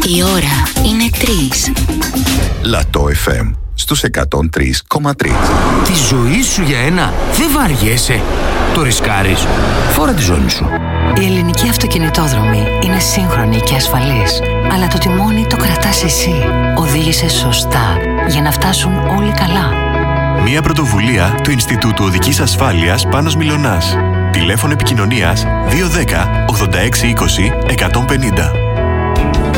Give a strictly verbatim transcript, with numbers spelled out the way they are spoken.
Η ώρα είναι τρεις. Λατό εφ εμ στους εκατόν τρία κόμμα τρία. Τη ζωή σου για ένα δεν βαριέσαι. Το ρισκάρεις. Φόρα τη ζώνη σου. Η ελληνική αυτοκινητόδρομη είναι σύγχρονη και ασφαλής. Αλλά το τιμόνι το κρατάς εσύ. Οδήγησε σωστά για να φτάσουν όλοι καλά. Μια πρωτοβουλία του Ινστιτούτου Οδικής Ασφάλειας Πάνος Μιλωνάς. Τηλέφωνο επικοινωνίας δύο ένα μηδέν ογδόντα έξι είκοσι εκατόν πενήντα.